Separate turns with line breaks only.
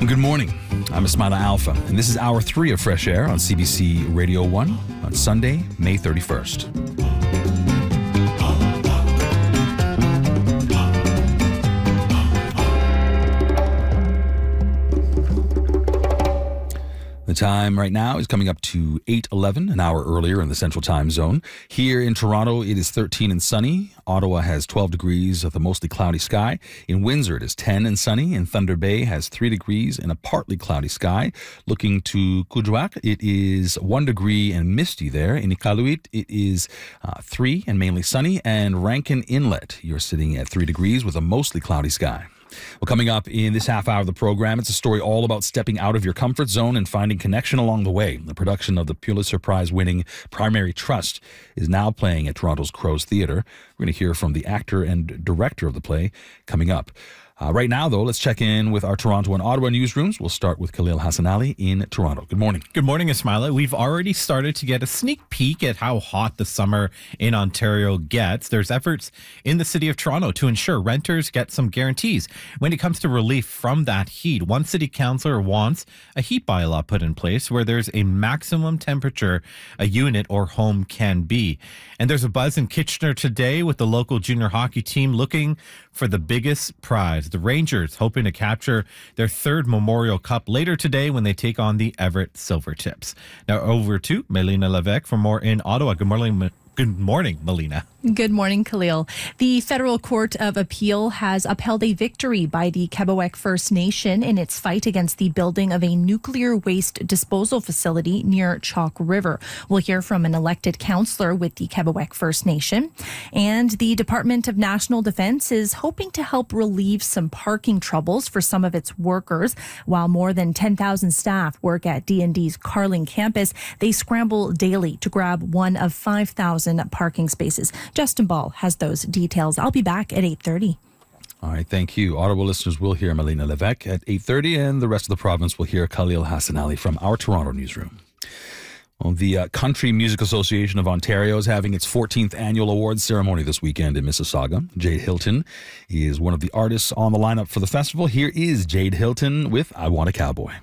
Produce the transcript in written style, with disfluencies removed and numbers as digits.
Good morning. I'm Ismaila Alpha, and this is Hour 3 of Fresh Air on CBC Radio 1 on Sunday, May 31st. The time right now is coming up to 8:11, an hour earlier in the Central Time Zone. Here in Toronto, it is 13 and sunny. Ottawa has 12 degrees with a mostly cloudy sky. In Windsor, it is 10 and sunny. And Thunder Bay has 3 degrees and a partly cloudy sky. Looking to Kuujjuaq, it is 1 degree and misty there. In Iqaluit, it is 3 and mainly sunny. And Rankin Inlet, you're sitting at 3 degrees with a mostly cloudy sky. Well, coming up in this half hour of the program, it's a story all about stepping out of your comfort zone and finding connection along the way. The production of the Pulitzer Prize-winning Primary Trust is now playing at Toronto's Crows Theatre. We're going to hear from the actor and director of the play coming up. Right now, though, let's check in with our Toronto and Ottawa newsrooms. We'll start with Khalil Hassanali in Toronto. Good morning.
Good morning, Ismaila. We've already started to get a sneak peek at how hot the summer in Ontario gets. There's efforts in the city of Toronto to ensure renters get some guarantees when it comes to relief from that heat. One city councillor wants a heat bylaw put in place where there's a maximum temperature a unit or home can be. And there's a buzz in Kitchener today with the local junior hockey team looking for the biggest prize. The Rangers hoping to capture their third Memorial Cup later today when they take on the Everett Silvertips. Now over to Melina Levesque for more in Ottawa. Good morning, Melina.
Good morning, Khalil. The Federal Court of Appeal has upheld a victory by the Quebecois First Nation in its fight against the building of a nuclear waste disposal facility near Chalk River. We'll hear from an elected councillor with the Quebecois First Nation. And the Department of National Defence is hoping to help relieve some parking troubles for some of its workers. While more than 10,000 staff work at D&D's Carling campus, they scramble daily to grab one of 5,000 parking spaces. Justin Ball has those details. I'll be back at 8:30.
All right, thank you. Ottawa listeners will hear Melina Levesque at 8:30, and the rest of the province will hear Khalil Hassanali from our Toronto newsroom. Well, the Country Music Association of Ontario is having its 14th annual awards ceremony this weekend in Mississauga. Jade Hilton is one of the artists on the lineup for the festival. Here is Jade Hilton with I Want a Cowboy.